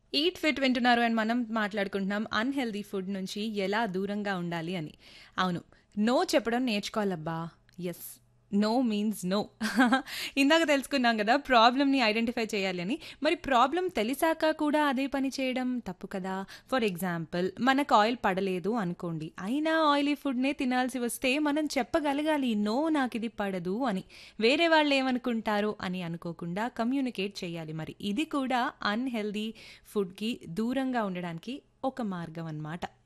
Eat fit వింటున్నారు and మనం మాట్లాడుకుంటున్నాం అన్‌హెల్తీ ఫుడ్ నుంచి ఎలా దూరంగా ఉండాలి అని. అవును. నో చెప్పడం నేర్చుకోవాలబ్బా! యెస్. No means no. ఇందాక తెలుసుకున్నాం గదా! ప్రాబ్లమ్‌ని ఐడెంటిఫై చేయాలి అని. మరి ప్రాబ్లమ్ తెలిసాక కూడా అదే పని చేయడం తప్పు కదా! ఫర్ ఎగ్జాంపుల్ మనకు ఆయిల్ పడలేదు అనుకోండి. అయినా ఆయిలీ ఫుడ్‌నే తినాల్సి వస్తే మనం చెప్పగలగాలి. నో నాకిది పడదు అని. వేరే వాళ్ళేమనుకుంటారో అని అనుకోకుండా కమ్యూనికేట్ చేయాలి మరి. ఇది కూడా అన్‌హెల్తీ ఫుడ్‌కి దూరంగా ఉండడానికి ఒక మార్గం అన్నమాట.